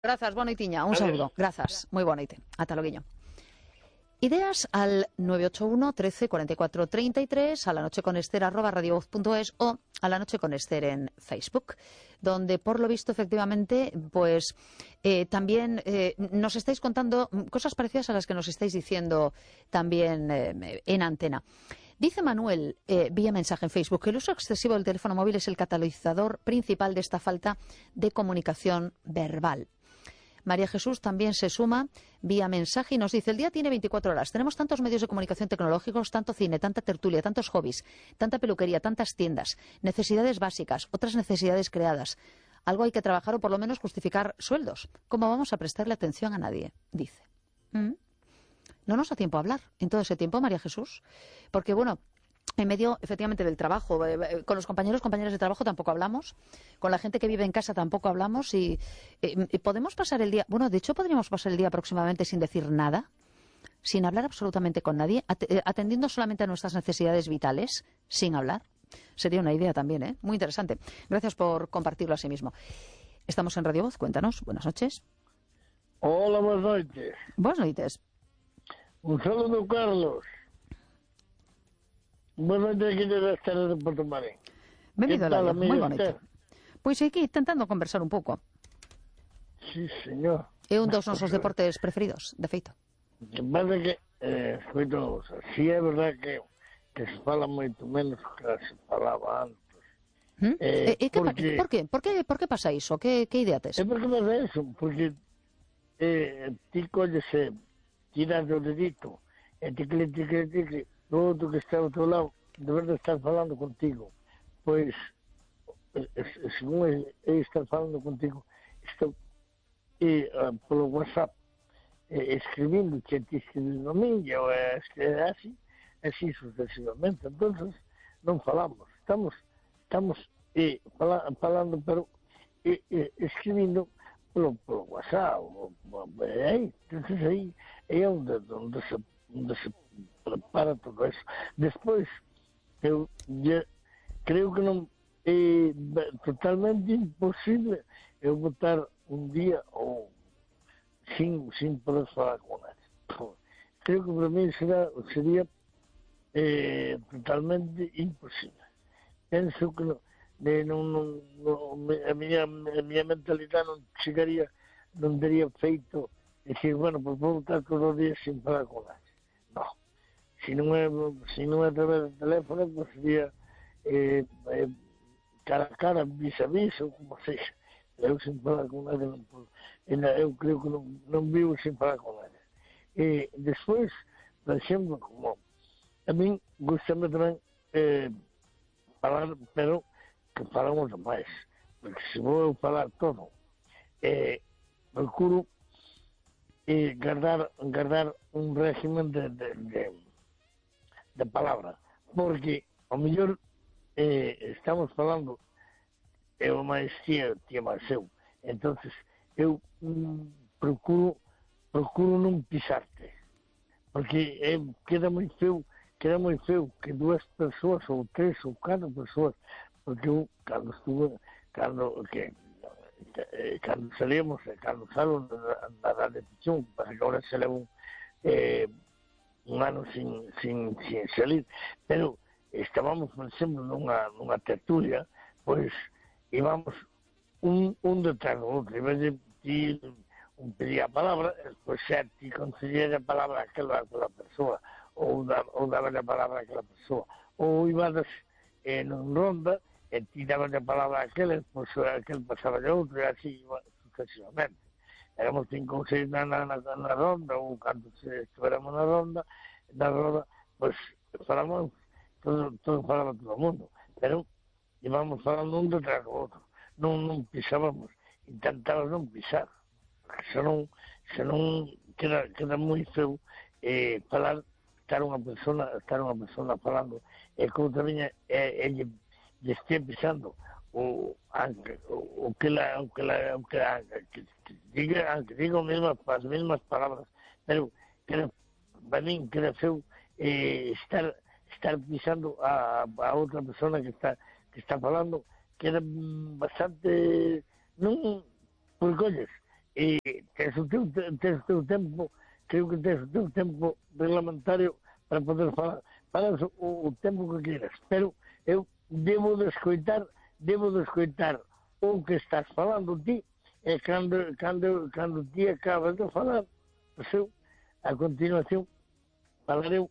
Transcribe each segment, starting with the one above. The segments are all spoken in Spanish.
Grazas, boa noitiña. Un saúdo. Grazas. Moi boa noite. Ata loguiño. Ideas al 981 13 44 33, a la noche con Esther @radiovoz.es o a la noche con Esther en Facebook, donde por lo visto efectivamente pues también nos estáis contando cosas parecidas a las que nos estáis diciendo también en antena. Dice Manuel, vía mensaje en Facebook, que el uso excesivo del teléfono móvil es el catalizador principal de esta falta de comunicación verbal. María Jesús también se suma vía mensaje y nos dice: el día tiene 24 horas. Tenemos tantos medios de comunicación tecnológicos, tanto cine, tanta tertulia, tantos hobbies, tanta peluquería, tantas tiendas, necesidades básicas, otras necesidades creadas. Algo hay que trabajar o por lo menos justificar sueldos. ¿Cómo vamos a prestarle atención a nadie? Dice. No nos da tiempo a hablar en todo ese tiempo, María Jesús. Porque, bueno, en medio, efectivamente, del trabajo, con los compañeras de trabajo tampoco hablamos, con la gente que vive en casa tampoco hablamos y podemos pasar el día, bueno, de hecho podríamos pasar el día aproximadamente sin decir nada, sin hablar absolutamente con nadie, atendiendo solamente a nuestras necesidades vitales, sin hablar. Sería una idea también, ¿eh? Muy interesante. Gracias por compartirlo así mismo. Estamos en Radio Voz, cuéntanos. Buenas noches. Hola, buenas noches. Buenas noches. Un saludo, Carlos. Buenas noches, aquí de Esther de Porto Marín. Benvido, Laio. Moi boa noite. Pois aquí tentando conversar un pouco. Sí, señor. É un dos nosos deportes preferidos, de feito. Que pasa que, escoito, si é verdad que se fala moito menos que se falaba antes. Por que pasa iso? Que idea tes? É porque pasa eso, porque ti collese, tiras o dedito, e ticle, o outro que está ao teu lado, de verdade estar falando contigo. Pois, según ele estar falando contigo, estou polo WhatsApp escribindo, que te escribindo a mí, eu así sucesivamente. Entonces, non falamos, estamos falando, pero escribindo polo WhatsApp. Entonces aí é onde se prepara todo eso. Despois, eu creo que non é totalmente imposible eu botar un día ou sin poder falar con nadie. Creo que para mí sería totalmente imposible. Penso que a miña mentalidade non chegaría, non teria feito decir, bueno, pues vou botar todos os días sin falar con nadie. No. Si non é a través do teléfono, pues sería cara a cara, vis a vis, ou como sexa. Eu sin falar con nadie, eu creo que non vivo sin falar con nadie. E despois, por exemplo, como a min gustame tamén falar, pero que falamos máis, porque se vou falar todo, procuro guardar un régimen de palabra, porque ao mellor estamos falando eu máis tía máis eu, entonces eu procuro non pisarte, porque queda moi feo que dúas persoas ou tres ou catro persoas, porque eu cando salíamos, cando salo na repetición, para que agora se levo un ano sin salir, pero estábamos, por exemplo, nunha tertulia, pois íbamos un detrás do outro, e vez de ti un pedía a palabra, pois xa ti concedía a palabra aquela persoa, ou daba a palabra aquela persoa, ou ibas non ronda, e ti dabas a palabra aquela, pois aquel pasaba de outro, e así sucesivamente. Éramos 5 ou 6 na ronda, ou cando estuéramos na ronda, pois falamos, todo falaba todo o mundo, pero íbamos falando un detrás do outro, non pisábamos, intentábamos non pisar, porque senón queda moi feo falar, estar unha persona falando, e como tamén lle estea pisando o que diga as mesmas palabras, pero para min queda feo estar pisando a outra persona que está falando, queda bastante, non, porque olles, e tes o teu tempo, creo que tes o teu tempo reglamentario para poder falar. Falas o tempo que queiras, pero eu debo de escoitar o que estás falando ti, e cando ti acabas de falar, pois eu, a continuación, falareu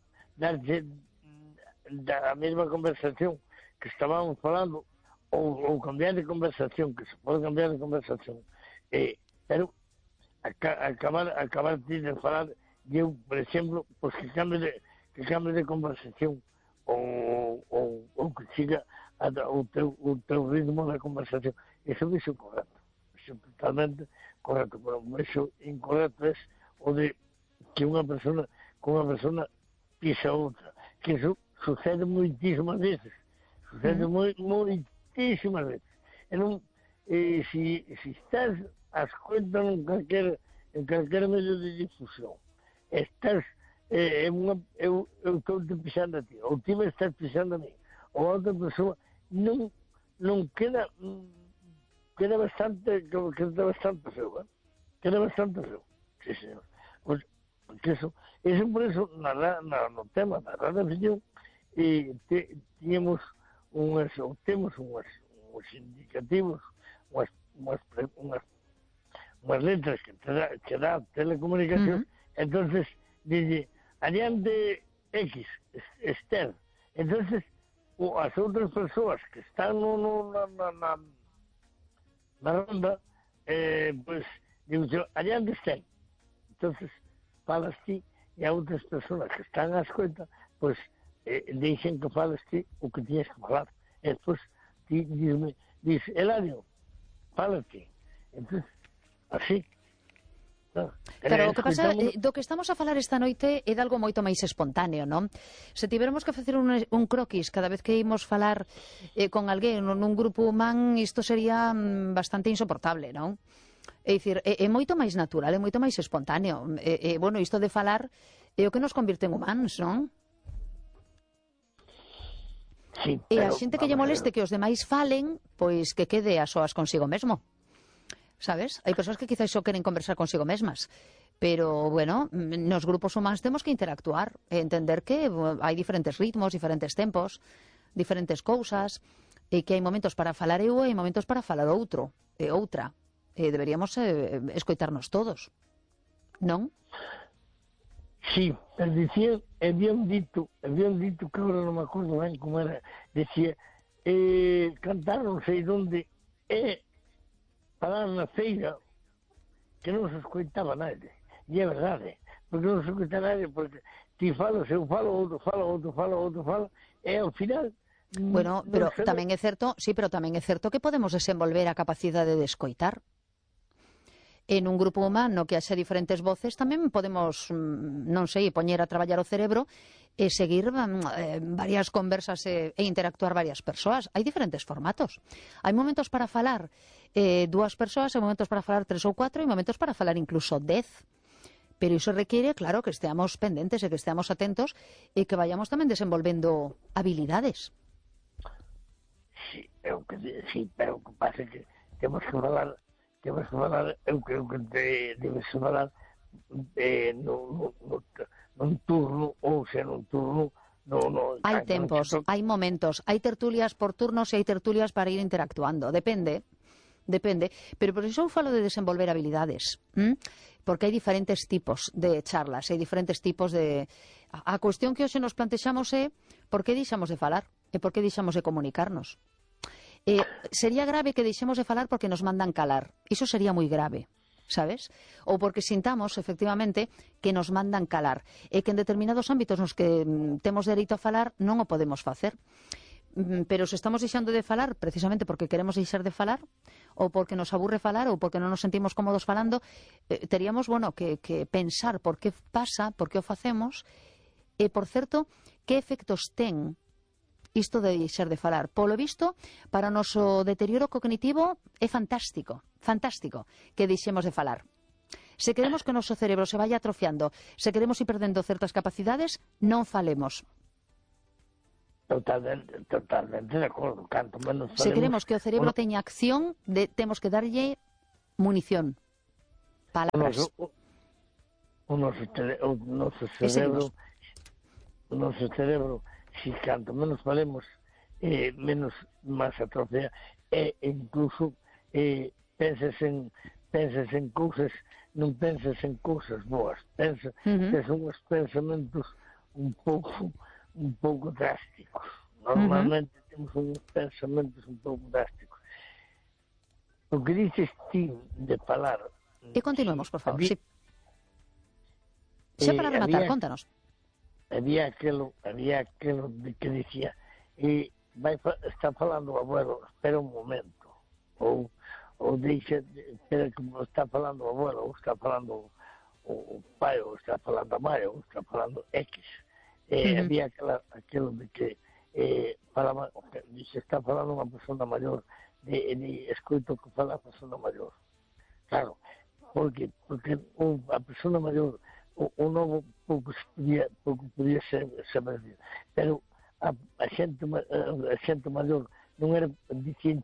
da mesma conversación que estábamos falando, ou cambiar de conversación, que se pode cambiar de conversación, pero acabar de falar, eu, por exemplo, pois que cambie de conversación, ou que siga o teu ritmo da conversación. Eso é correcto, eso é totalmente correcto, pero eso incorrecto é o de que unha persona pisa outra, que eso sucede moitísimas veces, moitísimas veces. E non, si estás ás contas en calquer medio de difusión, estás eu estou te pisando a ti, ou ti me estás pisando a mí, ou a outra persoa, non queda bastante feo, queda bastante feo, sí, señor. Pues, porque eso por eso no tema da radiación temos unhas indicativos, unhas letras que dá telecomunicación, entonces dice adiante X, Esther. Entonces as outras persoas que están na ronda, pues digo yo, adiante Esther. Entonces falas ti e a outras persoas que están ás coita, pues deixen que falas ti o que tienes que falar. E despois ti diz Eladio, fala ti. Entonces, así. Claro, o que pasa, do que estamos a falar esta noite é de algo moito máis espontáneo, non? Se tiveramos que facer un croquis cada vez que imos falar con alguén nun grupo humán, isto sería bastante insoportable, non? É dicir, é moito máis natural, é moito máis espontáneo. Bueno, isto de falar é o que nos convirte en humanos, non? Sí, e a xente que lle moleste que os demais falen, pois que quede a soas consigo mesmo. Sabes? Hai persoas que quizás só queren conversar consigo mesmas, pero, bueno, nos grupos humanos temos que interactuar, entender que hai diferentes ritmos, diferentes tempos, diferentes cousas, e que hai momentos para falar eu e hai momentos para falar outro, e outra. Deberíamos escoitarnos todos, non? Sí, pero dicía, habían dito que agora non me acordo ben como era, decía, cantar non sei onde, falar na feira que non se escoitaba nadie. E é verdade, porque non se escoita nadie, porque ti falas, eu falo, outro fala, e ao final... Bueno, pero tamén é certo, sí, pero tamén é certo que podemos desenvolver a capacidade de escoitar. En un grupo humano que haxe diferentes voces tamén podemos, non sei, poñer a traballar o cerebro e seguir varias conversas e interactuar varias persoas. Hai diferentes formatos. Hai momentos para falar 2 persoas, hai momentos para falar 3 ou 4, hai momentos para falar incluso 10. Pero iso requiere, claro, que esteamos pendentes e que esteamos atentos e que vayamos tamén desenvolvendo habilidades. Sí, pero o que pasa é que temos que falar, eu creo que debes falar nun turno, ou sea, nun turno, hai tempos, hai momentos, hai tertulias por turnos e hai tertulias para ir interactuando, depende, pero por iso eu falo de desenvolver habilidades, porque hai diferentes tipos de charlas, hai diferentes tipos de... A cuestión que hoxe nos plantexamos é por que deixamos de falar e por que deixamos de comunicarnos. Sería grave que deixemos de falar porque nos mandan calar. Iso sería moi grave, sabes? Ou porque sintamos, efectivamente, que nos mandan calar e que en determinados ámbitos nos que temos dereito a falar non o podemos facer. Pero se estamos deixando de falar precisamente porque queremos deixar de falar ou porque nos aburre falar ou porque non nos sentimos cómodos falando, teríamos, bueno, que pensar por que pasa, por que o facemos e, por certo, que efectos ten isto de deixar de falar. Polo visto, para o noso deterioro cognitivo é fantástico que deixemos de falar. Se queremos que o noso cerebro se vaya atrofiando, se queremos ir perdendo certas capacidades, non falemos. Totalmente de acordo. Canto menos falemos, se queremos que o cerebro teña acción, temos que darlle munición. palabras. O noso cerebro, si canto menos falemos, menos máis atrofia, e incluso pensas en cousas, non pensas en cousas boas, pensas uns pensamentos un pouco drásticos. Normalmente temos uns pensamentos un pouco drásticos. O que dices ti de falar... E continuemos, por favor, sí. Xa para rematar, contanos. Había aquilo de que dicía, está falando o abuelo, espera un momento, ou dice, espera que está falando o abuelo, ou está falando o pai, ou está falando a mãe, ou está falando X. Había aquilo de que falaba, dice, está falando unha persona maior, escoito que fala a persona maior. Claro, porque a persona maior, o novo pouco podía saber, pero a xente maior non era dicían,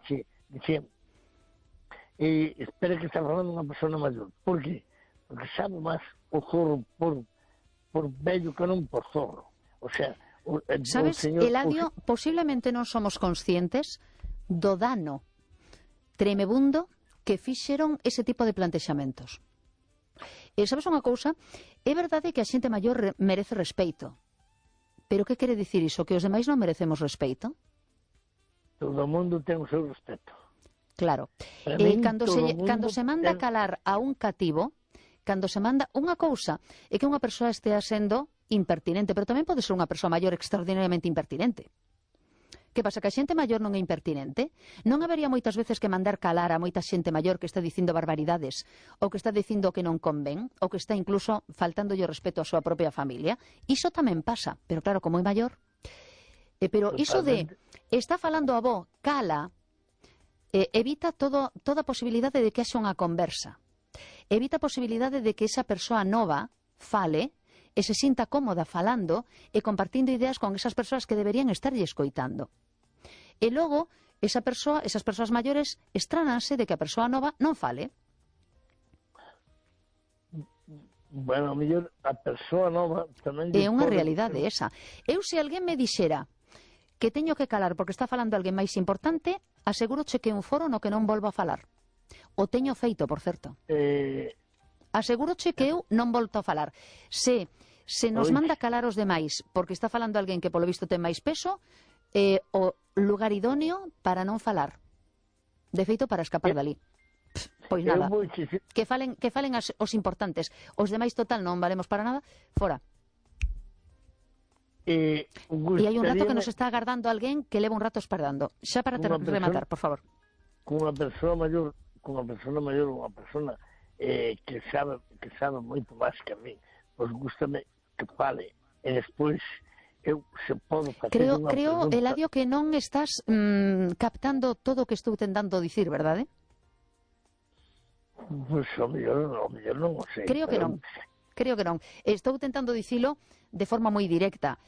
espera que está falando unha persona maior. Por qué? Porque sabe máis o zorro por vello que non por zorro. O sea, sabes, Eladio, posiblemente non somos conscientes do dano tremebundo que fixeron ese tipo de plantexamentos. E sabes unha cousa? É verdade que a xente maior merece respeito. Pero que quere dicir iso? Que os demais non merecemos respeito? Todo o mundo ten o seu respeto. Claro. Cando se manda calar a un cativo, cando se manda unha cousa, é que unha persoa estea sendo impertinente, pero tamén pode ser unha persoa maior extraordinariamente impertinente. Que pasa? Que a xente maior non é impertinente? Non habería moitas veces que mandar calar a moita xente maior que está dicindo barbaridades, ou que está dicindo que non convén, ou que está incluso faltándolle respeto a súa propia familia? Iso tamén pasa, pero claro, como é maior. Pero iso de, está falando a vó, cala, evita toda posibilidade de que haxa unha conversa. Evita a posibilidade de que esa persoa nova fale e se sinta cómoda falando e compartindo ideas con esas persoas que deberían estarlle escoitando. E logo, esas persoas maiores estránanse de que a persoa nova non fale. Bueno, a mellor a persoa nova tamén... É unha realidade esa. Eu, se alguén me dixera que teño que calar porque está falando alguén máis importante, aseguroche que un foro no que non volvo a falar. O teño feito, por certo. Aseguroche que eu non volto a falar. Se nos manda calar os demais porque está falando alguén que polo visto ten máis peso, o lugar idóneo para non falar. De feito, para escapar dali. Pois nada. Que falen os importantes. Os demais total non valemos para nada. Fora. E hai un rato que nos está agardando alguén que leva un rato espardando. Xa para rematar, por favor. Cunha persoa maior, unha persona que sabe moito máis que a mí, pois gústame que fale e despois eu se podo facer unha creo, pregunta. Eladio, que non estás captando todo o que estou tentando dicir, verdade? Pois o mellor non o sei. Creo que non. Estou tentando dicilo de forma moi directa.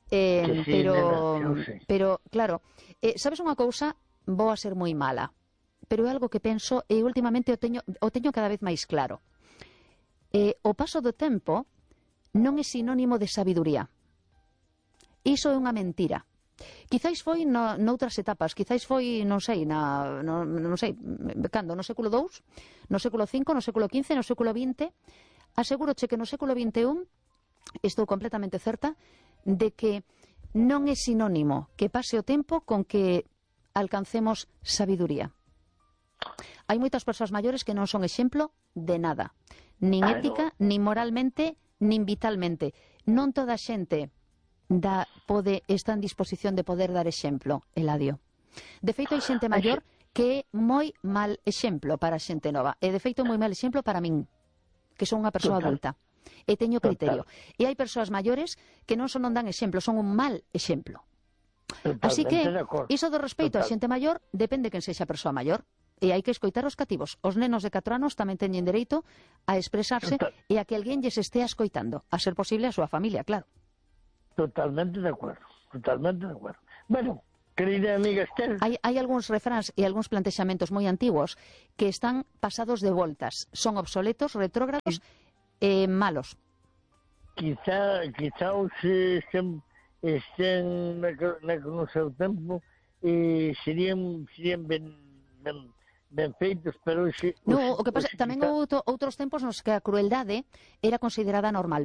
Pero claro, sabes unha cousa? Vou a ser moi mala. Pero é algo que penso e últimamente o teño cada vez máis claro. O paso do tempo non é sinónimo de sabiduría. Iso é unha mentira. Quizáis foi noutras etapas, quizáis foi, non sei, cando, no século II, no século V, no século XV, no século XX. Asegúroche que no século XXI estou completamente certa de que non é sinónimo que pase o tempo con que alcancemos sabiduría. Hai moitas persoas maiores que non son exemplo de nada, nin ética, nin moralmente, nin vitalmente. Non toda a xente está en disposición de poder dar exemplo, Eladio. De feito, hai xente maior que é moi mal exemplo para a xente nova. E de feito, moi mal exemplo para min, que son unha persoa adulta. E teño criterio. E hai persoas maiores que non son non dan exemplo, son un mal exemplo. Así que, iso do respeito a xente maior depende quen sexa a persoa maior. E hai que escoitar os cativos. Os nenos de 4 anos tamén teñen dereito a expresarse e a que alguén lles estea escoitando. A ser posible a súa familia, claro. Totalmente de acuerdo. Bueno, Querida amiga Esther. Hay algunos refráns y algunos planteamientos muy antiguos que están pasados de voltas. Son obsoletos, retrógrados, malos. Quizá os estén no seu tempo e serían ben feitos, pero No, o que pasa, tamén outros tempos nos que a crueldade era considerada normal.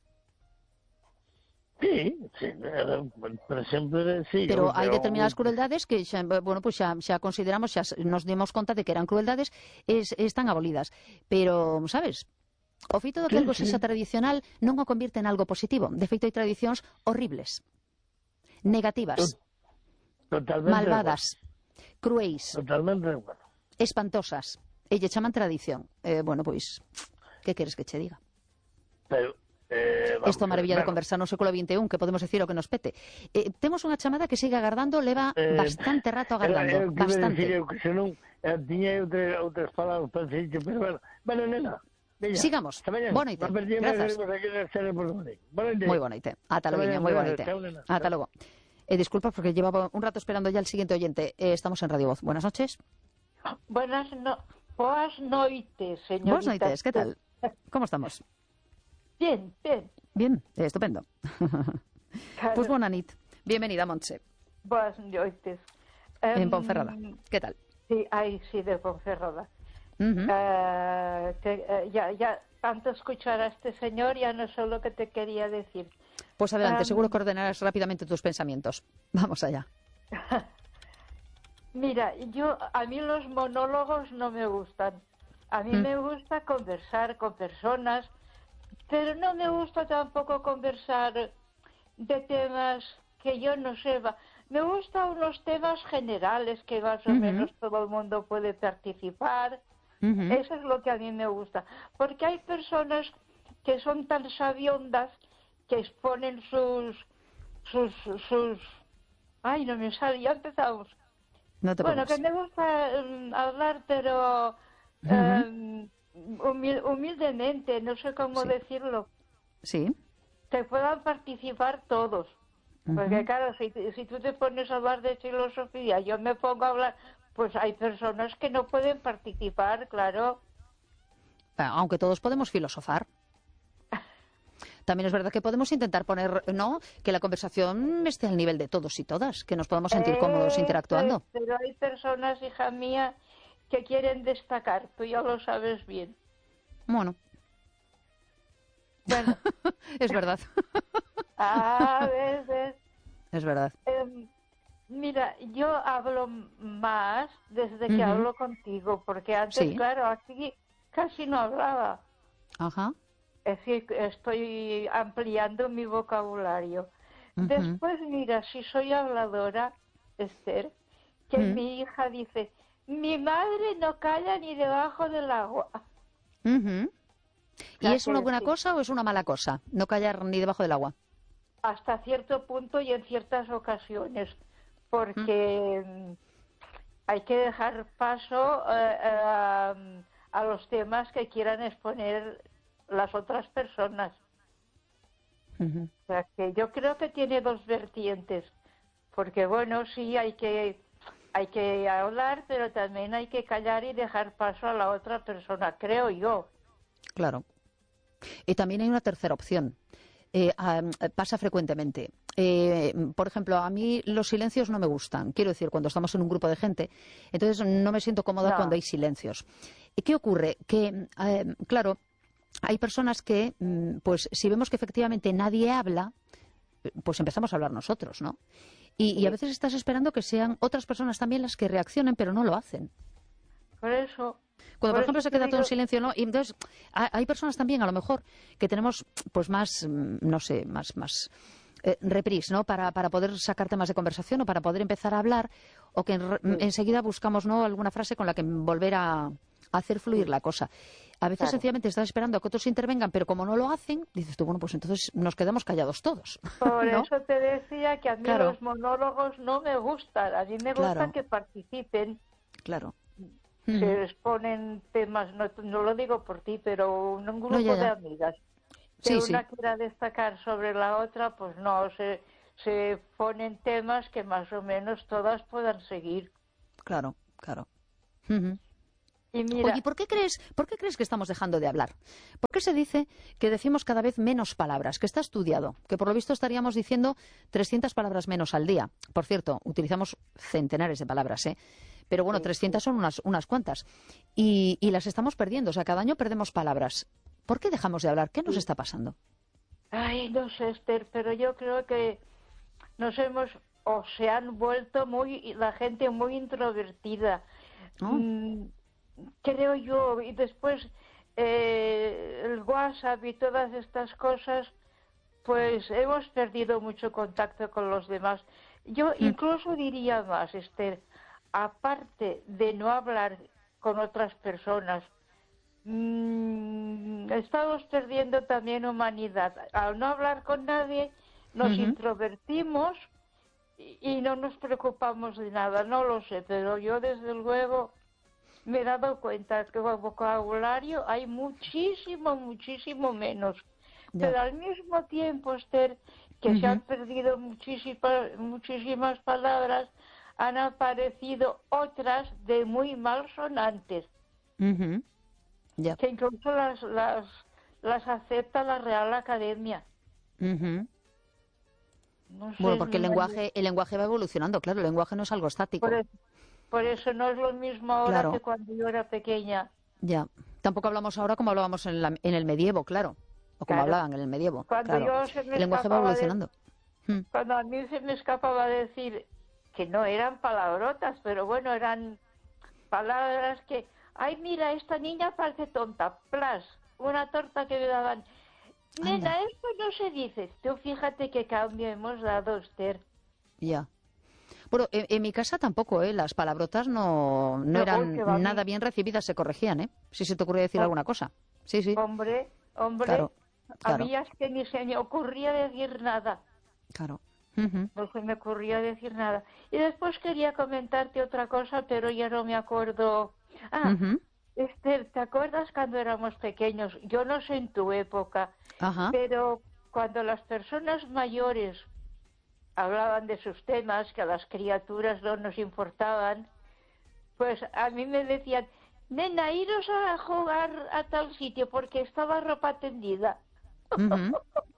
Sí, por exemplo, sí. Pero hai determinadas crueldades que xa, bueno, pues xa consideramos, xa nos demos conta de que eran crueldades, están abolidas. Pero, sabes, o feito de que algo sexa tradicional non o convierte en algo positivo. De feito, hai tradicións horribles, negativas, malvadas, cruéis, espantosas, e lle chaman tradición. Bueno, pois, que queres que che diga? Pero Isto é maravilla de conversar no século XXI, que podemos decir o que nos pete. Temos unha chamada que sigue agardando, leva bastante rato agardando. Bastante. Que senón tiña outras palabras para dicirte, pero bueno, nena. Sigamos. Boa noite. Grazas. Moi boa noite. Ata logo, moi boa noite. Ata logo. Disculpa porque llevaba un rato esperando ya el siguiente oyente. Estamos en Radio Voz. Buenas noches. Boas noites, señorita. Boas noites, ¿qué tal? ¿Cómo estamos? Bien, bien. Bien, estupendo. Claro. Pues buena nit. Bienvenida, Montse. Boas noites. En Ponferrada. ¿Qué tal? Sí, sí, de Ponferrada. Ya tanto escuchar a este señor, ya no sé lo que te quería decir. Pues adelante, seguro que ordenarás rápidamente tus pensamientos. Vamos allá. Mira, a mí los monólogos no me gustan. A mí me gusta conversar con personas, pero no me gusta tampoco conversar de temas que yo no sé. Me gustan unos temas generales que más o menos todo el mundo puede participar. Eso es lo que a mí me gusta. Porque hay personas que son tan sabiondas que exponen sus... Ay, no me sale, ya empezamos. No te bueno, preocupes. que me gusta hablar, pero... humildemente, no sé cómo decirlo. Sí. Que puedan participar todos. Porque claro, si tú te pones a hablar de filosofía, yo me pongo a hablar, pues hay personas que no pueden participar, claro. Aunque todos podemos filosofar. También es verdad que podemos intentar poner, ¿no?, que la conversación esté al nivel de todos y todas, que nos podamos sentir cómodos interactuando. Pero hay personas, hija mía, que quieren destacar, tú ya lo sabes bien. Bueno. Es verdad. ¿Ves? Es verdad. Mira, yo hablo más desde que hablo contigo, porque antes, claro, aquí casi no hablaba. Ajá. Es decir, estoy ampliando mi vocabulario. Después, mira, si soy habladora, Esther, que mi hija dice... Mi madre no calla ni debajo del agua. ¿Y es una buena cosa o es una mala cosa? No callar ni debajo del agua. Hasta cierto punto y en ciertas ocasiones, porque hay que dejar paso a los temas que quieran exponer las otras personas. O sea, que yo creo que tiene dos vertientes, porque bueno, sí, hay que hablar, pero también hay que callar y dejar paso a la otra persona, creo yo. Claro. Y también hay una tercera opción. Pasa frecuentemente. Por ejemplo, a mí los silencios no me gustan. Quiero decir, cuando estamos en un grupo de gente, entonces no me siento cómoda cuando hay silencios. ¿Qué ocurre? Que, claro, hay personas que, pues si vemos que efectivamente nadie habla, pues empezamos a hablar nosotros, ¿no? Y a veces estás esperando que sean otras personas también las que reaccionen, pero no lo hacen. Por eso... Cuando, por ejemplo, se queda todo en silencio, ¿no? Y entonces hay personas también, a lo mejor, que tenemos pues más, no sé, más reprise, ¿no? Para poder sacar temas de conversación o para poder empezar a hablar, o que enseguida buscamos, ¿no?, alguna frase con la que volver a hacer fluir la cosa. A veces sencillamente estás esperando a que otros intervengan, pero como no lo hacen, dices tú, bueno, pues entonces nos quedamos callados todos. Por ¿no? eso te decía que a mí los monólogos no me gustan. A mí me gusta que participen. Claro. Se exponen temas, no lo digo por ti, pero un grupo de amigas. Que una quiera destacar sobre la otra, pues no, se ponen temas que más o menos todas puedan seguir. Claro, claro. Ujú. Y mira, Oye, ¿por qué crees que estamos dejando de hablar? ¿Por qué se dice que decimos cada vez menos palabras? Que está estudiado, que por lo visto estaríamos diciendo 300 palabras menos al día. Por cierto, utilizamos centenares de palabras, ¿eh? Pero bueno, sí, 300 son unas cuantas. Y las estamos perdiendo, o sea, cada año perdemos palabras. ¿Por qué dejamos de hablar? ¿Qué nos está pasando? ay, no sé, Esther, pero yo creo que nos hemos, o se han vuelto la gente muy introvertida. ¿No? Creo yo, y después el WhatsApp y todas estas cosas, pues hemos perdido mucho contacto con los demás. Yo incluso diría más, Esther, aparte de no hablar con otras personas, estamos perdiendo también humanidad. Al no hablar con nadie, nos introvertimos y no nos preocupamos de nada. No lo sé, pero yo desde luego me he dado cuenta que el vocabulario hay muchísimo, muchísimo menos. Ya. Pero al mismo tiempo, Esther, que se han perdido muchísimas palabras, han aparecido otras de muy malsonantes, Ujú. Ya. que incluso las acepta la Real Academia. Ujú. No sé, Bueno, porque el lenguaje va evolucionando, claro, el lenguaje no es algo estático. por eso no es lo mismo ahora Claro. que cuando yo era pequeña. Ya. Tampoco hablamos ahora como hablábamos en el medievo, claro. O como Claro. hablaban en el medievo. Cuando Claro. yo se me El lenguaje va escapaba evolucionando. Cuando a mí se me escapaba decir que no eran palabrotas, pero bueno, eran palabras que, ay, mira, esta niña parece tonta, plas, una torta que me daban. Nena, Anda. esto no se dice. Tú fíjate qué cambio hemos dado, Esther. Ya. Bueno, en mi casa tampoco, ¿eh? Las palabrotas no Yo, eran que va nada bien recibidas, se corregían, ¿eh? Si se te ocurría decir Oh. alguna cosa. Sí, sí. Hombre, Claro, a claro, mí es que ni se me ocurría decir nada. claro. Ujú. No se me ocurría decir nada. Y después quería comentarte otra cosa, pero ya no me acuerdo. Ah, Ujú. Esther, ¿te acuerdas cuando éramos pequeños? Yo no sé en tu época, Ajá. pero cuando las personas mayores hablaban de sus temas, que a las criaturas no nos importaban, pues a mí me decían, nena, iros a jugar a tal sitio porque estaba ropa tendida. Ujú.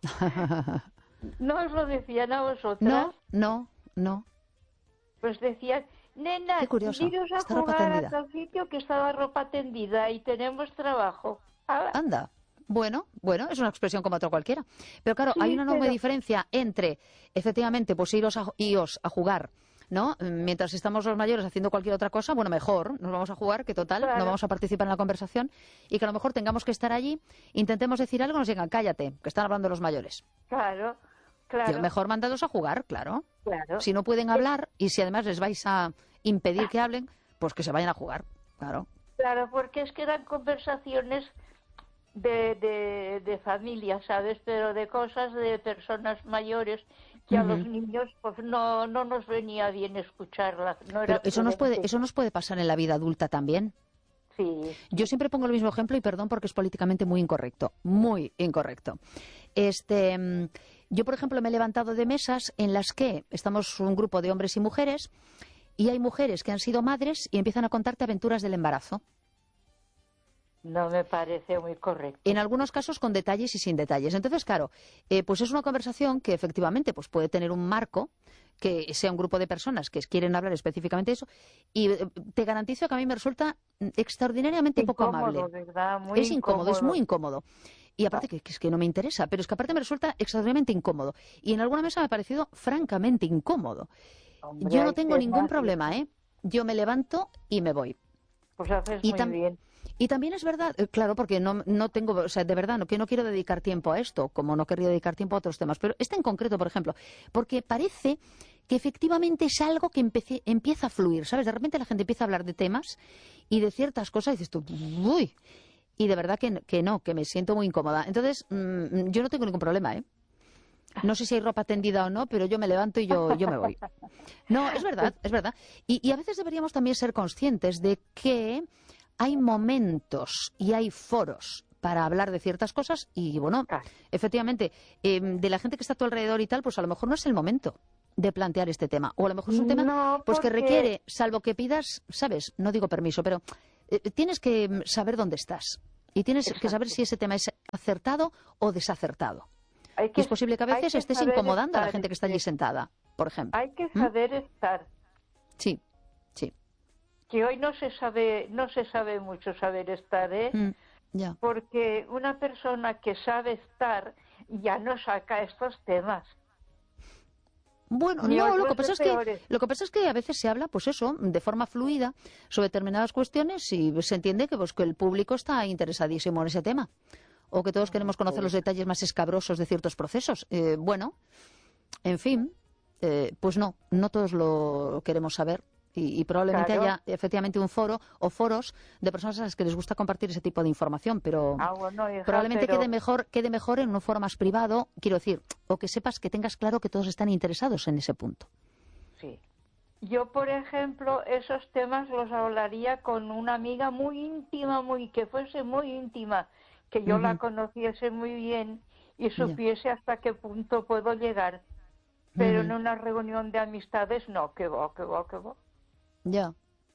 ¿No os lo decían a vosotras? No, no, no. Pues decían, nena, Qué curioso. iros a Está ropa jugar a tendida. tal sitio que estaba ropa tendida y tenemos trabajo. ¡Hala! Anda. Bueno, es una expresión como otra cualquiera. Pero claro, hay Sí, una enorme pero diferencia entre, efectivamente, pues iros a jugar, ¿no? Mientras estamos los mayores haciendo cualquier otra cosa, bueno, mejor, nos vamos a jugar, que total, Claro. no vamos a participar en la conversación, y que a lo mejor tengamos que estar allí, intentemos decir algo, nos digan, cállate, que están hablando los mayores. claro, Yo claro, mejor mandados a jugar, claro. claro. Si no pueden hablar, y si además les vais a impedir que hablen, pues que se vayan a jugar, claro. Claro, porque es que eran conversaciones de familia, ¿sabes? Pero de cosas de personas mayores que a los niños pues no nos venía bien escucharlas. No era Pero eso nos prudente. puede pasar en la vida adulta también. Sí, Yo siempre pongo el mismo ejemplo y perdón porque es políticamente muy incorrecto, muy incorrecto. Yo, por ejemplo, me he levantado de mesas en las que estamos un grupo de hombres y mujeres y hay mujeres que han sido madres y empiezan a contarte aventuras del embarazo. no me parece muy correcto. En algunos casos con detalles y sin detalles. Entonces, claro, pues es una conversación que efectivamente pues puede tener un marco, que sea un grupo de personas que quieren hablar específicamente de eso, y te garantizo que a mí me resulta extraordinariamente poco Incómodo, amable. ¿verdad? Muy Es incómodo, es muy incómodo. incómodo. Y aparte que es que no me interesa, pero es que aparte me resulta extraordinariamente incómodo. Y en alguna mesa me ha parecido francamente incómodo. Hombre, Yo no hay tengo ningún temas problema, ¿eh? Yo me levanto y me voy. Pues haces Y, muy bien. y también es verdad, claro, porque no tengo, o sea, de verdad, que no quiero dedicar tiempo a esto, como no querría dedicar tiempo a otros temas, pero este en concreto, por ejemplo, porque parece que efectivamente es algo que empieza a fluir, ¿sabes? De repente la gente empieza a hablar de temas y de ciertas cosas y dices tú, uy, y de verdad que me siento muy incómoda. Entonces, yo no tengo ningún problema, ¿eh? No sé si hay ropa tendida o no, pero yo me levanto y yo me voy. No, es verdad, es verdad. Y a veces deberíamos también ser conscientes de que hay momentos y hay foros para hablar de ciertas cosas y, bueno, Claro. efectivamente, de la gente que está a tu alrededor y tal, pues a lo mejor no es el momento de plantear este tema. O a lo mejor es un tema No, pues que porque- requiere, salvo que pidas, ¿sabes? No digo permiso, pero tienes que saber dónde estás. Y tienes que Exacto. saber si ese tema es acertado o desacertado. Hay Y que, es posible que a hay veces que estés saber incomodando a la estar, gente que está allí sentada, por ejemplo. Hay que saber estar. Sí, sí. Que hoy no se sabe mucho saber estar, ¿eh? Ya. Porque una persona que sabe estar ya no saca estos temas. Bueno, Ni no, lo que otros pasa de es que peores. a veces se habla, pues eso, de forma fluida sobre determinadas cuestiones y se entiende que pues que el público está interesadísimo en ese tema o que todos queremos conocer los detalles más escabrosos de ciertos procesos. Bueno, en fin, pues no todos lo queremos saber. Y probablemente Claro. haya efectivamente un foro o foros de personas a las que les gusta compartir ese tipo de información, pero Bueno, hija, probablemente pero quede mejor en un foro más privado, quiero decir, o que sepas que tengas claro que todos están interesados en ese punto. sí. Yo, por ejemplo, esos temas los hablaría con una amiga muy íntima, que fuese muy íntima, que yo la conociese muy bien y supiese hasta qué punto puedo llegar. Pero en una reunión de amistades, no, que va. Ya.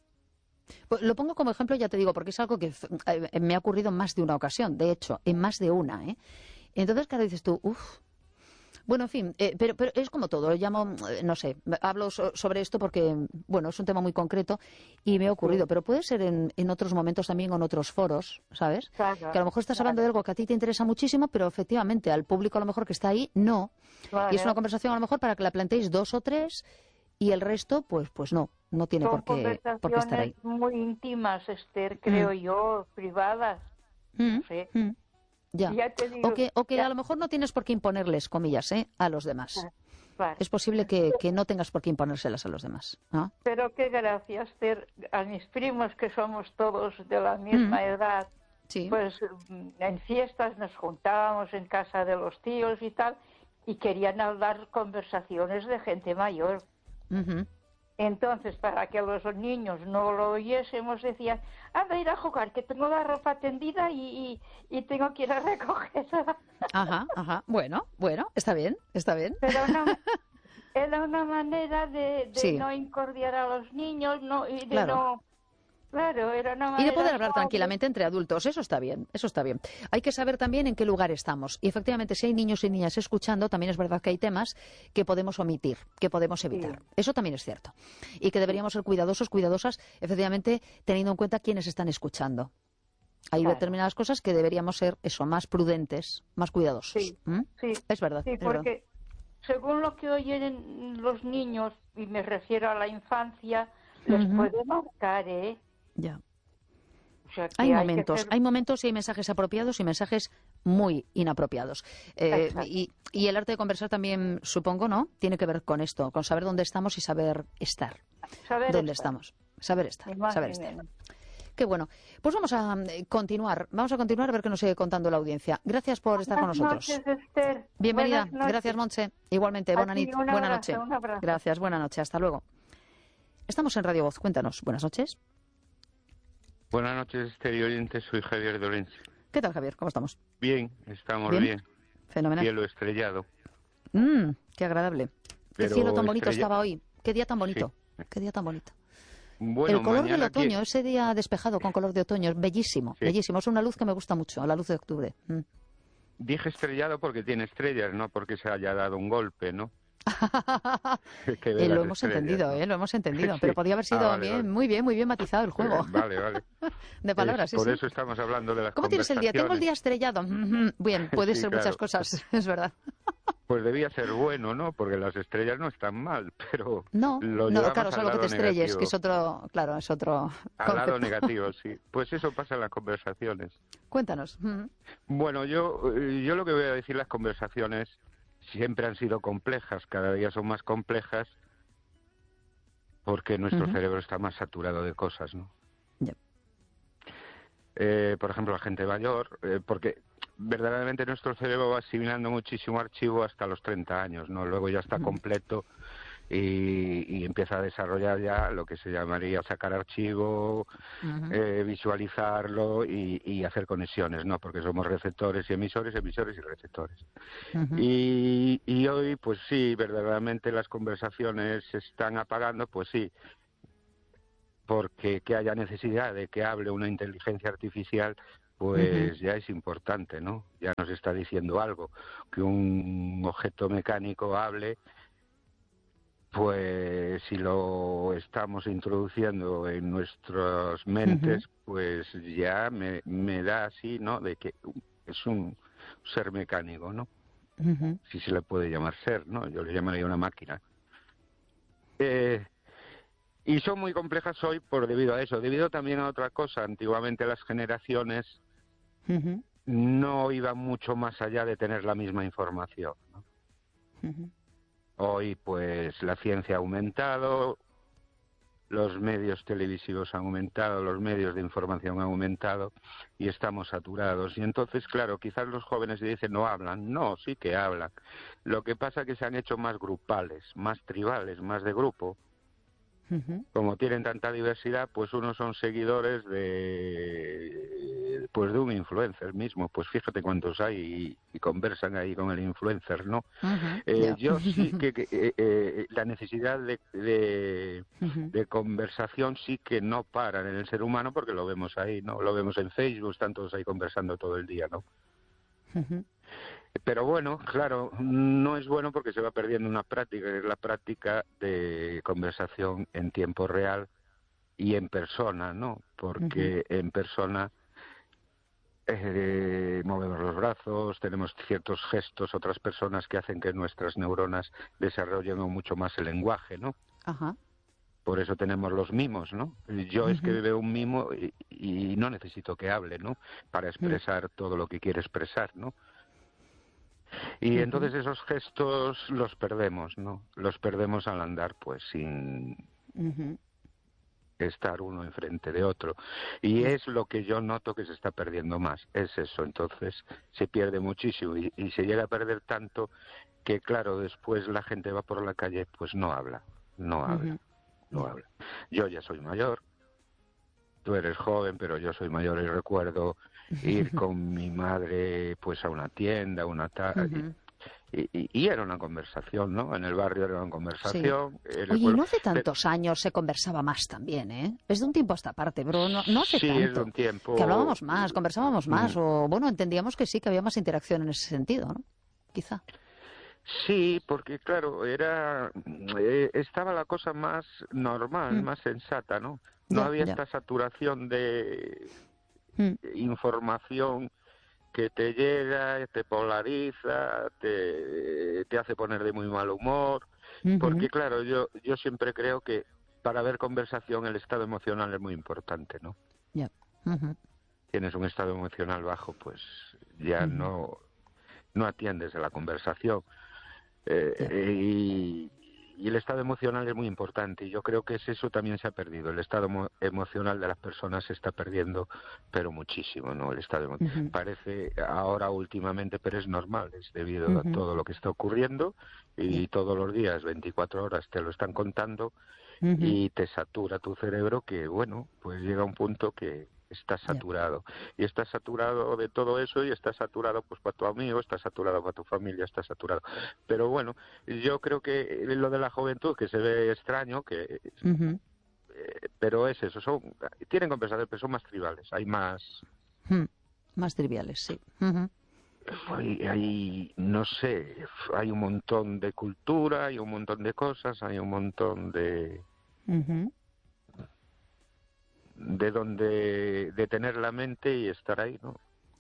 Pues lo pongo como ejemplo, ya te digo, porque es algo que me ha ocurrido en más de una ocasión, de hecho, en más de una, ¿eh? Entonces, claro, dices tú, uff. Bueno, en fin, pero es como todo, lo llamo, no sé, hablo sobre esto porque, bueno, es un tema muy concreto y me ha ocurrido, pero puede ser en otros momentos también o en otros foros, ¿sabes? Claro, Que a lo mejor estás hablando de algo que a ti te interesa muchísimo, pero efectivamente al público a lo mejor que está ahí, no. claro. Y es una conversación a lo mejor para que la planteéis 2 o 3 y el resto, pues no tiene Son por qué estar ahí. conversaciones muy íntimas, Esther, creo yo, privadas. No sé. Ya. Ya te digo, O que ya- a lo mejor no tienes por qué imponerles, comillas, a los demás. Claro. Es posible que no tengas por qué imponérselas a los demás. ¿No? Pero qué gracia, Esther, a mis primos, que somos todos de la misma edad, Sí. pues en fiestas nos juntábamos en casa de los tíos y tal, y querían hablar conversaciones de gente mayor. Ujú. Entonces, para que los niños no lo oyésemos, decían, anda, ir a jugar, que tengo la ropa tendida y tengo que ir a recogerla. Ajá. Bueno, está bien. Pero no, era una manera de Sí. no incordiar a los niños, y de Claro. no... Claro, era una Y manera de poder hablar suave. tranquilamente entre adultos, eso está bien. Hay que saber también en qué lugar estamos. Y efectivamente, si hay niños y niñas escuchando, también es verdad que hay temas que podemos omitir, que podemos evitar. Sí. Eso también es cierto. Y que deberíamos ser cuidadosos, cuidadosas, efectivamente, teniendo en cuenta quiénes están escuchando. Hay Claro. determinadas cosas que deberíamos ser, más prudentes, más cuidadosos. Sí, ¿Mm? sí. Es verdad, Sí, es verdad. porque según lo que oyen los niños, y me refiero a la infancia, les puede marcar, ¿eh? Ya. O sea, que Hay que momentos, ser- hay momentos y hay mensajes apropiados y mensajes muy inapropiados. Exacto. Y el arte de conversar también, supongo, ¿no? Tiene que ver con esto, con saber dónde estamos y saber estar. saber ¿Dónde estar, estamos? Saber estar, ni más saber ni estar. menos. Qué bueno. Pues vamos a continuar. Vamos a continuar a ver qué nos sigue contando la audiencia. Gracias por estar con Buenas nosotros. noches, Esther. Bienvenida. Buenas noches. Gracias, Montse. Igualmente, A buena ti, nit. un Buena abrazo, noche. un abrazo. Gracias, buena noche. Hasta luego. Estamos en Radio Voz. Cuéntanos. Buenas noches. Buenas noches, exteriorientes. Soy Javier Dorense. ¿Qué tal, Javier? ¿Cómo estamos? Bien, estamos ¿Bien? bien. Fenomenal. Cielo estrellado. Qué agradable. Qué Pero cielo tan bonito estrella- estaba hoy. Qué día tan bonito. Sí. Qué día tan bonito. Bueno, El color del mañana otoño, ese día despejado con color de otoño, es bellísimo, Sí. bellísimo. Es una luz que me gusta mucho, la luz de octubre. Dije estrellado porque tiene estrellas, no porque se haya dado un golpe, ¿no? Que ve Lo las hemos estrellas, entendido, ¿no? lo hemos entendido. Sí. Pero podía haber sido Vale, bien, vale. muy bien matizado el juego. Vale. De palabras, sí, Por sí. eso estamos hablando de las ¿Cómo tienes el día? Tengo el día estrellado. Bien, puede Sí, ser muchas claro. cosas, es verdad. Pues debía ser bueno, ¿no? Porque las estrellas no están mal, pero No, lo no, llevamos claro, al salvo que te lado estrelles, negativo. que es otro, claro, es otro Al lado concepto. negativo, sí. Pues eso pasa en las conversaciones. Cuéntanos. Bueno, yo lo que voy a decir, las conversaciones siempre han sido complejas, cada día son más complejas, porque nuestro cerebro está más saturado de cosas, ¿no? Ya. Por ejemplo, la gente mayor, porque verdaderamente nuestro cerebro va asimilando muchísimo archivo hasta los 30 años, ¿no? Luego ya está completo y empieza a desarrollar ya lo que se llamaría sacar archivo, visualizarlo y hacer conexiones, ¿no? Porque somos receptores y emisores, emisores y receptores. Y hoy, pues sí, verdaderamente las conversaciones se están apagando, pues sí, porque que haya necesidad de que hable una inteligencia artificial, pues ya es importante, ¿no? Ya nos está diciendo algo. Que un objeto mecánico hable, pues si lo estamos introduciendo en nuestras mentes, pues ya me da así, ¿no? De que es un ser mecánico, ¿no? Si se le puede llamar ser, ¿no? Yo le llamaría una máquina. Y son muy complejas hoy debido a eso, debido también a otra cosa. Antiguamente las generaciones no iban mucho más allá de tener la misma información, ¿no? Hoy, pues, la ciencia ha aumentado, los medios televisivos han aumentado, los medios de información han aumentado y estamos saturados. Y entonces, claro, quizás los jóvenes dicen no hablan. No, sí que hablan. Lo que pasa es que se han hecho más grupales, más tribales, más de grupo. Como tienen tanta diversidad, pues unos son seguidores de un influencer mismo. Pues fíjate cuántos hay y conversan ahí con el influencer, ¿no? Yo sí que la necesidad de conversación sí que no paran en el ser humano, porque lo vemos ahí, ¿no? Lo vemos en Facebook, están todos ahí conversando todo el día, ¿no? Pero bueno, claro, no es bueno porque se va perdiendo una práctica, que es la práctica de conversación en tiempo real y en persona, ¿no? Porque en persona movemos los brazos, tenemos ciertos gestos, otras personas que hacen que nuestras neuronas desarrollen mucho más el lenguaje, ¿no? Por eso tenemos los mimos, ¿no? Yo es que veo un mimo y no necesito que hable, ¿no? Para expresar todo lo que quiere expresar, ¿no? Y entonces esos gestos los perdemos, ¿no? Los perdemos al andar, pues, sin estar uno enfrente de otro. Y es lo que yo noto que se está perdiendo más, es eso. Entonces se pierde muchísimo y se llega a perder tanto que, claro, después la gente va por la calle, pues no habla. Yo ya soy mayor, tú eres joven, pero yo soy mayor y recuerdo ir con mi madre pues a una tienda, y era una conversación, ¿no? En el barrio era una conversación. Oye, y no hace tantos años se conversaba más también, ¿eh? Es de un tiempo a esta parte, pero no hace tanto. Es de un tiempo. Que hablábamos más, conversábamos más, o bueno, entendíamos que sí, que había más interacción en ese sentido, ¿no? Quizá. Sí, porque claro, estaba la cosa más normal, más sensata, ¿no? No había esta saturación de información que te llega, te polariza, te hace poner de muy mal humor, porque claro, yo siempre creo que para ver conversación el estado emocional es muy importante, ¿no? Tienes un estado emocional bajo, pues ya no atiendes a la conversación. Y el estado emocional es muy importante y yo creo que eso también se ha perdido. El estado emocional de las personas se está perdiendo, pero muchísimo, ¿no? El estado parece ahora últimamente, pero es normal, es debido a todo lo que está ocurriendo y todos los días, 24 horas te lo están contando y te satura tu cerebro, que bueno, pues llega un punto que está saturado. Y está saturado de todo eso y está saturado pues para tu amigo, está saturado para tu familia, está saturado. Pero bueno, yo creo que lo de la juventud, que se ve extraño, que pero es eso, tienen conversaciones, pero son más tribales, hay más... Más triviales, sí. Hay, no sé, hay un montón de cultura, hay un montón de cosas, hay un montón de... de tener la mente y estar ahí, ¿no?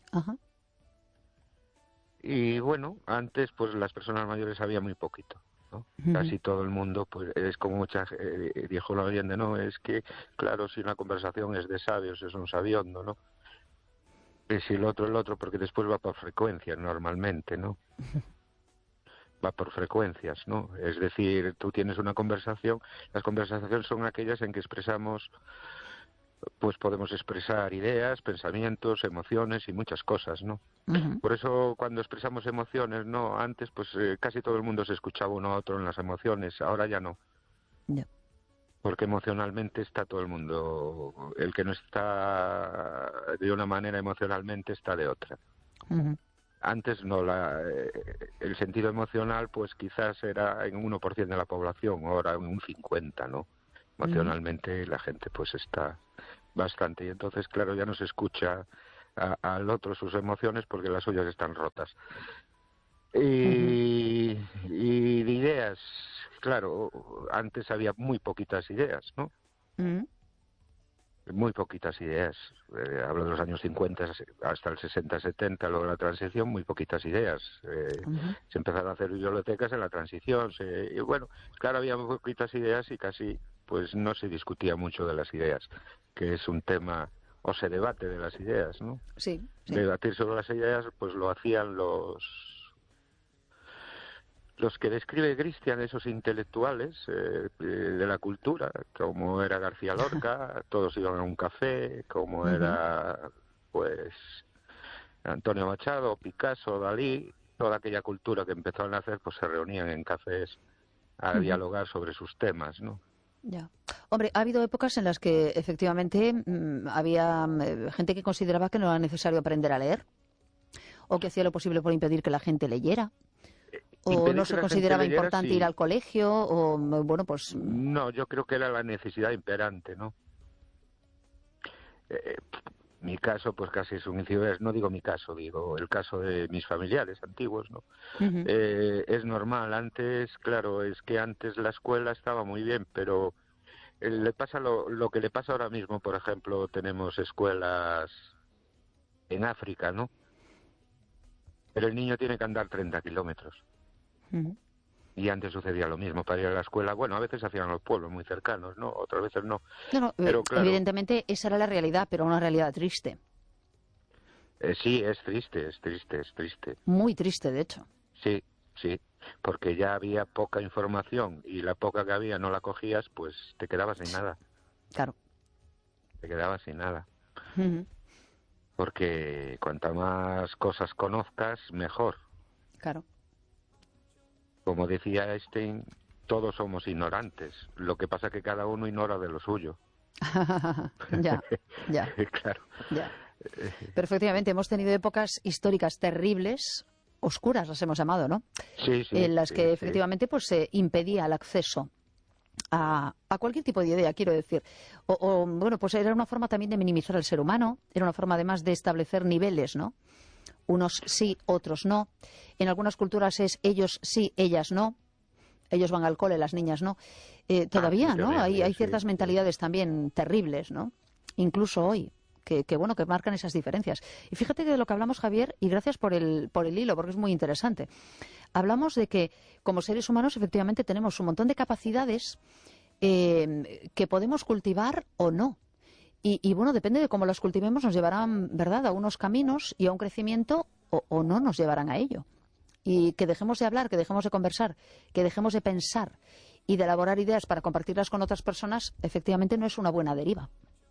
Y bueno, antes pues las personas mayores sabían muy poquito, ¿no? Casi todo el mundo, pues es como dijo la leyenda, ¿no? Es que, claro, si una conversación es de sabios, es un sabiondo, ¿no? Y si el otro, porque después va por frecuencias normalmente, ¿no? Va por frecuencias, ¿no? Es decir, tú tienes una conversación, las conversaciones son aquellas en que expresamos pues podemos expresar ideas, pensamientos, emociones y muchas cosas, ¿no? Ujú. Por eso cuando expresamos emociones, ¿no? Antes pues casi todo el mundo se escuchaba uno a otro en las emociones, ahora ya no. Ya. Porque emocionalmente está todo el mundo, el que no está de una manera emocionalmente está de otra. Ujú. Antes no, el sentido emocional pues quizás era en un 1% de la población, ahora en un 50%, ¿no? Ujú. Emocionalmente la gente pues está bastante y entonces claro ya no se escucha al otro sus emociones porque las suyas están rotas. Ujú. Y de ideas, claro, antes había muy poquitas ideas, ¿no? Ujú. Muy poquitas ideas. Hablo de los años 50 hasta el 60, 70, luego la transición, muy poquitas ideas. Ujú. Se empezaron a hacer bibliotecas en la transición. Y bueno, claro, había muy poquitas ideas y casi pues no se discutía mucho de las ideas, que es un tema, o se debate de las ideas, ¿no? Sí, sí. Debatir sobre las ideas, pues lo hacían los que describe Cristian, esos intelectuales de la cultura, como era García Lorca, todos iban a un café, como Ujú. era pues Antonio Machado, Picasso, Dalí, toda aquella cultura que empezó a nacer, pues se reunían en cafés a Ujú. dialogar sobre sus temas, ¿no? Ya. Hombre, ha habido épocas en las que efectivamente había gente que consideraba que no era necesario aprender a leer o que hacía lo posible por impedir que la gente leyera o no Impedir que se la gente consideraba leyera, importante ir sí. al colegio o bueno, pues No, yo creo que era la necesidad imperante, ¿no? Eh, Mi caso, pues casi es un inciso, no digo mi caso, digo el caso de mis familiares antiguos, ¿no? ujú. Es normal, antes, claro, es que antes la escuela estaba muy bien, pero le pasa lo que le pasa ahora mismo, por ejemplo, tenemos escuelas en África, ¿no? Pero el niño tiene que andar 30 kilómetros. Ujú. Y antes sucedía lo mismo para ir a la escuela. Bueno, a veces hacían los pueblos muy cercanos, ¿no? Otras veces no. No, no, Pero claro, evidentemente esa era la realidad, pero una realidad triste, sí, es triste, es triste, es triste. muy triste de hecho. Sí, sí, porque ya había poca información y la poca que había no la cogías, pues te quedabas sin nada, Claro. te quedabas sin nada. Ujú. Porque cuanta más cosas conozcas, mejor. Claro. Como decía Einstein, todos somos ignorantes. Lo que pasa es que cada uno ignora de lo suyo. Ya, ya, Claro. ya. Pero efectivamente hemos tenido épocas históricas terribles, oscuras las hemos llamado, ¿no? Sí, sí, En las sí, que sí. efectivamente pues se impedía el acceso a cualquier tipo de idea, quiero decir. Bueno, pues era una forma también de minimizar al ser humano, era una forma además de establecer niveles, ¿no? Unos sí, otros no. En algunas culturas es ellos sí, ellas no. Ellos van al cole, las niñas no. Ah, sí, Todavía, ¿no? Hay terrible, sí, ciertas sí. mentalidades también terribles, ¿no? Incluso hoy, bueno, que marcan esas diferencias. Y fíjate que de lo que hablamos, Javier, y gracias por el hilo, porque es muy interesante. Hablamos de que como seres humanos efectivamente tenemos un montón de capacidades que podemos cultivar o no. Bueno, depende de cómo las cultivemos, nos llevarán, ¿verdad?, a unos caminos y a un crecimiento o no nos llevarán a ello. Y que dejemos de hablar, que dejemos de conversar, que dejemos de pensar y de elaborar ideas para compartirlas con otras personas, efectivamente no es una buena deriva.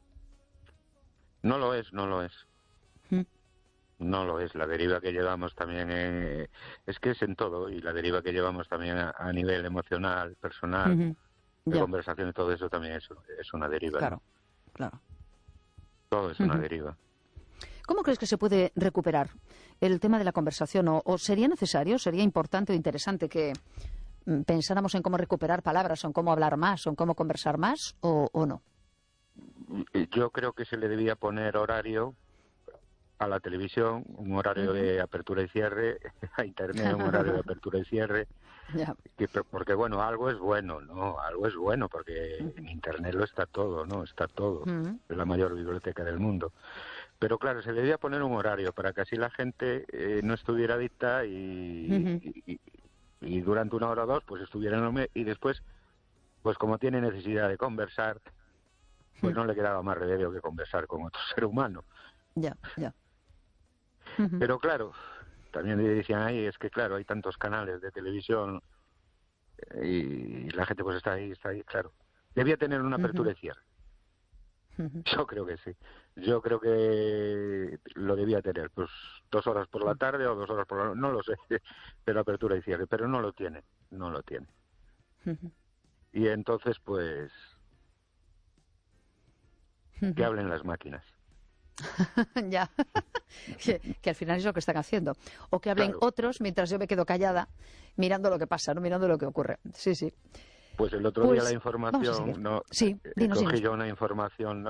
No lo es, no lo es. Mm. No lo es. La deriva que llevamos también es que es en todo y la deriva que llevamos también a nivel emocional, personal, Ujú. de Ya, conversación y todo eso también es una deriva, ¿no? claro, claro. Todo es una Ujú. deriva. ¿Cómo crees que se puede recuperar el tema de la conversación? ¿O sería necesario, sería importante o interesante que pensáramos en cómo recuperar palabras, o en cómo hablar más, o en cómo conversar más, o no? Yo creo que se le debía poner horario a la televisión, un horario Ujú. de apertura y cierre, a Internet un horario de apertura y cierre, Ya. porque bueno, algo es bueno, ¿no? Algo es bueno, porque Ujú. en Internet lo está todo, ¿no? Está todo. Ujú. Es la mayor biblioteca del mundo. Pero claro, se le debía poner un horario para que así la gente no estuviera adicta Ujú. y durante una hora o dos pues estuviera en y después, pues como tiene necesidad de conversar, pues Ujú. no le quedaba más remedio que conversar con otro ser humano. Ya, ya. Ujú. Pero claro, también decían ahí, es que claro, hay tantos canales de televisión y la gente pues está ahí, claro. Debía tener una Ujú. apertura y cierre. Yo creo que sí. Yo creo que lo debía tener, pues 2 horas por la tarde o 2 horas por la noche, no lo sé, pero apertura y cierre, pero no lo tiene, no lo tiene. Y entonces, pues, que hablen las máquinas. Ya, que al final es lo que están haciendo. O que hablen otros mientras yo me quedo callada mirando lo que pasa, no mirando lo que ocurre. Sí, sí. Pues el otro día la información, sí, dinos. Cogí yo una información,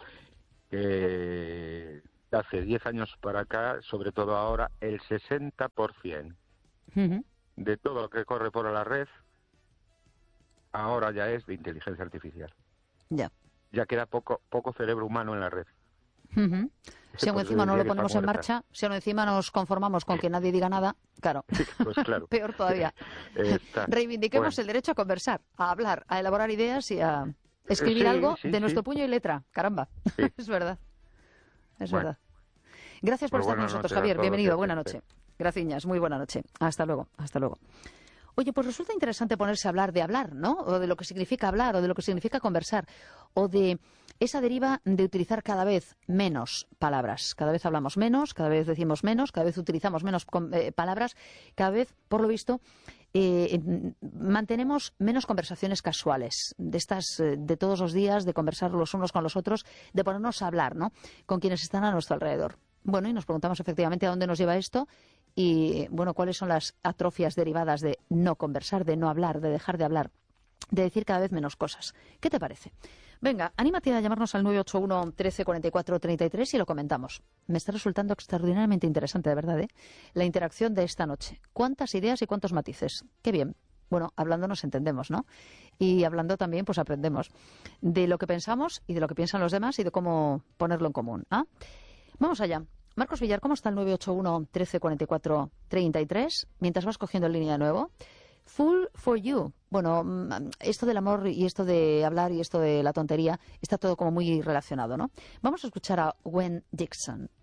que hace 10 años para acá, sobre todo ahora, el 60% de todo lo que corre por la red ahora ya es de inteligencia artificial. Ya queda poco cerebro humano en la red. Si aún encima no lo ponemos en marcha, si aún encima nos conformamos con que nadie diga nada, claro, pues claro. Peor todavía. Reivindiquemos el derecho a conversar, a hablar, a elaborar ideas y a escribir algo de nuestro puño y letra. Caramba, es verdad. Es verdad. Gracias por estar con nosotros, Javier. Bienvenido, buena noche. Gracias, muy buena noche. Hasta luego, hasta luego. Oye, pues resulta interesante ponerse a hablar de hablar, ¿no? O de lo que significa hablar, o de lo que significa conversar, o de esa deriva de utilizar cada vez menos palabras. Cada vez hablamos menos, cada vez decimos menos, cada vez utilizamos menos palabras, cada vez, por lo visto, mantenemos menos conversaciones casuales, de estas de todos los días, de conversar los unos con los otros, de ponernos a hablar, ¿no?, con quienes están a nuestro alrededor. Bueno, y nos preguntamos efectivamente a dónde nos lleva esto y, bueno, cuáles son las atrofias derivadas de no conversar, de no hablar, de dejar de hablar, de decir cada vez menos cosas. ¿Qué te parece? Venga, anímate a llamarnos al 981 13 44 33 y lo comentamos. Me está resultando extraordinariamente interesante, de verdad, la interacción de esta noche. ¿Cuántas ideas y cuántos matices? Qué bien. Bueno, hablando nos entendemos, ¿no? Y hablando también, pues aprendemos de lo que pensamos y de lo que piensan los demás y de cómo ponerlo en común. Vamos allá. Marcos Villar, ¿cómo está el 981 13 44 33? Mientras vas cogiendo en línea de nuevo. Full for you. Bueno, esto del amor y esto de hablar y esto de la tontería está todo como muy relacionado, ¿no? Vamos a escuchar a Gwen Dixon.